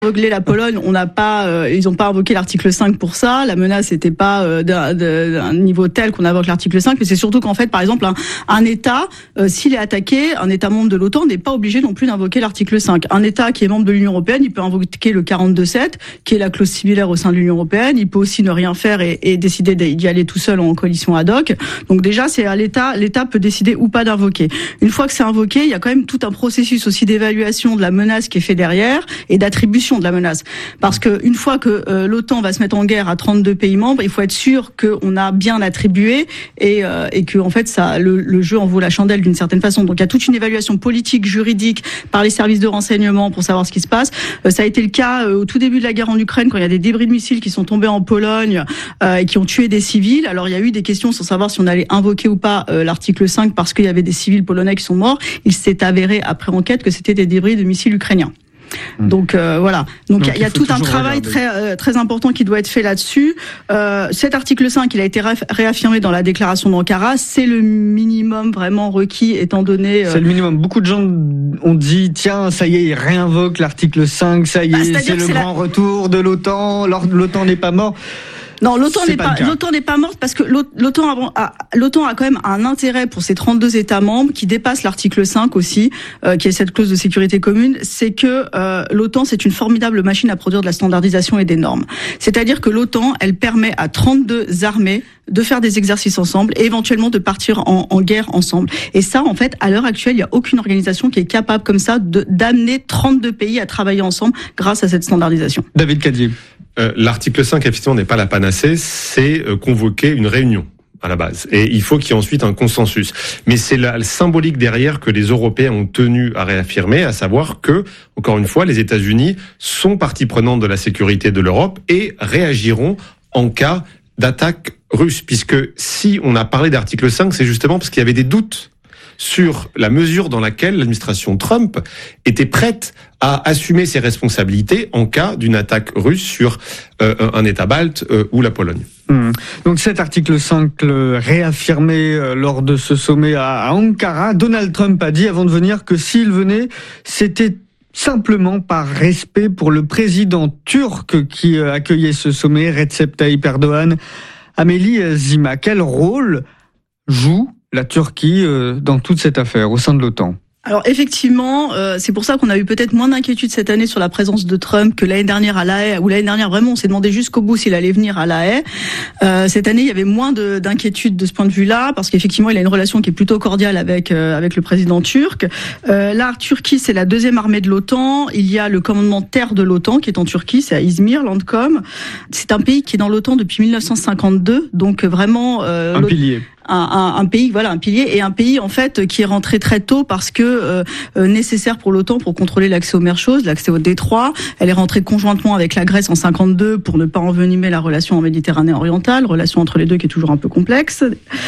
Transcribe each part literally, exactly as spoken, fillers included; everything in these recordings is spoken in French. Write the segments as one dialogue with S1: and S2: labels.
S1: Invoquer la Pologne, on n'a pas, euh, ils n'ont pas invoqué l'article cinq pour ça. La menace n'était pas euh, d'un, d'un niveau tel qu'on invoque l'article cinq, mais c'est surtout qu'en fait, par exemple, un, un État, euh, s'il est attaqué, un État membre de l'OTAN n'est pas obligé non plus d'invoquer l'article cinq. Un État qui est membre de l'Union européenne, il peut invoquer le quarante-deux sept, qui est la clause similaire au sein de l'Union européenne. Il peut aussi ne rien faire et, et décider d'y aller tout seul en coalition ad hoc. Donc déjà, c'est à l'État, l'État peut décider ou pas d'invoquer. Une fois que c'est invoqué, il y a quand même tout un processus aussi d'évaluation de la menace qui est fait derrière et d'attribution de la menace. Parce que une fois que euh, l'OTAN va se mettre en guerre à trente-deux pays membres, il faut être sûr qu'on a bien attribué et, euh, et que en fait ça, le, le jeu en vaut la chandelle d'une certaine façon. Donc il y a toute une évaluation politique, juridique par les services de renseignement pour savoir ce qui se passe. Euh, ça a été le cas euh, au tout début de la guerre en Ukraine quand il y a des débris de missiles qui sont tombés en Pologne euh, et qui ont tué des civils. Alors il y a eu des questions sur savoir si on allait invoquer ou pas euh, l'article cinq parce qu'il y avait des civils polonais qui sont morts. Il s'est avéré après enquête que c'était des débris de missiles ukrainiens. Donc euh, voilà. Donc il y a, y a tout un travail regarder. très euh, très important qui doit être fait là-dessus. Euh, cet article cinq, il a été réaffirmé dans la déclaration d'Ankara. C'est le minimum vraiment requis étant donné. Euh...
S2: C'est le minimum. Beaucoup de gens ont dit tiens, ça y est, il réinvoque l'article cinq. Ça y est, bah, c'est le c'est grand la... retour de l'OTAN. L'OTAN n'est pas mort.
S1: Non, l'OTAN n'est pas, pas l'OTAN n'est pas morte parce que l'OTAN a, l'OTAN a quand même un intérêt pour ses trente-deux États membres qui dépassent l'article cinq aussi, euh, qui est cette clause de sécurité commune. C'est que euh, l'OTAN, c'est une formidable machine à produire de la standardisation et des normes. C'est-à-dire que l'OTAN, elle permet à trente-deux armées de faire des exercices ensemble et éventuellement de partir en, en guerre ensemble. Et ça, en fait, à l'heure actuelle, il n'y a aucune organisation qui est capable comme ça de, d'amener trente-deux pays à travailler ensemble grâce à cette standardisation.
S2: David Cadier.
S3: Euh, l'article cinq, effectivement, n'est pas la panacée, c'est euh, convoquer une réunion à la base. Et il faut qu'il y ait ensuite un consensus. Mais c'est la symbolique derrière que les Européens ont tenu à réaffirmer, à savoir que, encore une fois, les États-Unis sont partie prenante de la sécurité de l'Europe et réagiront en cas d'attaque russe. Puisque si on a parlé d'article cinq, c'est justement parce qu'il y avait des doutes sur la mesure dans laquelle l'administration Trump était prête à assumer ses responsabilités en cas d'une attaque russe sur euh, un État balte euh, ou la Pologne.
S2: Mmh. Donc cet article cinq le réaffirmé euh, lors de ce sommet à, à Ankara, Donald Trump a dit avant de venir que s'il venait, c'était simplement par respect pour le président turc qui euh, accueillait ce sommet, Recep Tayyip Erdogan. Amélie Zima, quel rôle joue la Turquie euh, dans toute cette affaire au sein de l'OTAN?
S1: Alors effectivement, euh, c'est pour ça qu'on a eu peut-être moins d'inquiétude cette année sur la présence de Trump que l'année dernière à La Haye, où l'année dernière vraiment on s'est demandé jusqu'au bout s'il allait venir à La Haye. Euh, cette année il y avait moins de, d'inquiétude de ce point de vue-là, parce qu'effectivement il a une relation qui est plutôt cordiale avec euh, avec le président turc. Euh, la Turquie c'est la deuxième armée de l'OTAN. Il y a le commandement de terre de l'OTAN qui est en Turquie, c'est à Izmir, Landcom. C'est un pays qui est dans l'OTAN depuis mille neuf cent cinquante-deux, donc vraiment euh,
S2: un pilier.
S1: Un, un, un pays, voilà, un pilier, et un pays en fait qui est rentré très tôt parce que euh, euh, nécessaire pour l'OTAN pour contrôler l'accès aux mers chaudes, l'accès au détroit. Elle est rentrée conjointement avec la Grèce en cinquante-deux pour ne pas envenimer la relation en Méditerranée orientale, relation entre les deux qui est toujours un peu complexe.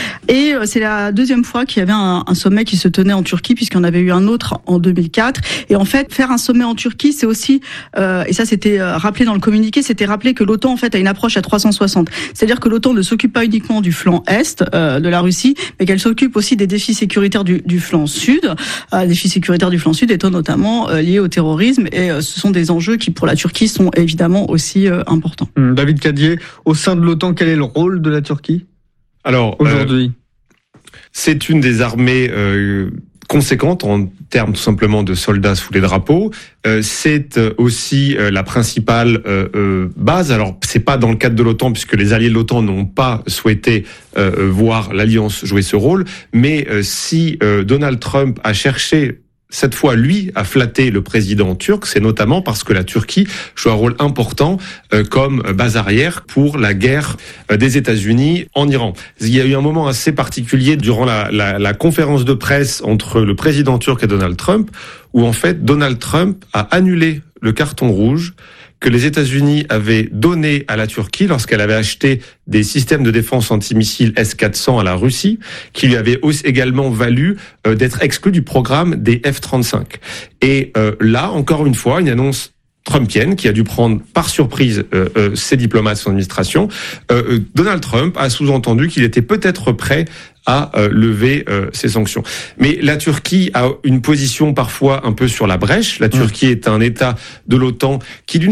S1: Et euh, c'est la deuxième fois qu'il y avait un, un sommet qui se tenait en Turquie, puisqu'il y en avait eu un autre en deux mille quatre. Et en fait, faire un sommet en Turquie, c'est aussi, euh, et ça c'était rappelé dans le communiqué, c'était rappelé que l'OTAN en fait a une approche à trois cent soixante. C'est-à-dire que l'OTAN ne s'occupe pas uniquement du flanc est euh, de la Russie, mais qu'elle s'occupe aussi des défis sécuritaires du, du flanc sud. Euh, les défis sécuritaires du flanc sud étant notamment euh, liés au terrorisme, et euh, ce sont des enjeux qui pour la Turquie sont évidemment aussi euh, importants.
S2: David Cadier, au sein de l'OTAN, quel est le rôle de la Turquie
S3: Alors aujourd'hui, euh, c'est une des armées euh, conséquente en termes tout simplement de soldats sous les drapeaux. Euh, c'est aussi euh, la principale euh, euh, base. Alors c'est pas dans le cadre de l'OTAN puisque les alliés de l'OTAN n'ont pas souhaité euh, voir l'alliance jouer ce rôle. Mais euh, si euh, Donald Trump a cherché cette fois, lui, a flatté le président turc, c'est notamment parce que la Turquie joue un rôle important euh, comme base arrière pour la guerre euh, des États-Unis en Iran. Il y a eu un moment assez particulier durant la, la, la conférence de presse entre le président turc et Donald Trump, où en fait Donald Trump a annulé le carton rouge que les États-Unis avaient donné à la Turquie lorsqu'elle avait acheté des systèmes de défense antimissiles S quatre cents à la Russie, qui lui avaient aussi également valu euh, d'être exclu du programme des F trente-cinq. Et euh, là, encore une fois, une annonce trumpienne, qui a dû prendre par surprise euh, euh, ses diplomates, son administration. Euh, Donald Trump a sous-entendu qu'il était peut-être prêt à euh, lever euh, ces sanctions. Mais la Turquie a une position parfois un peu sur la brèche. La Turquie est un État de l'OTAN qui, d'une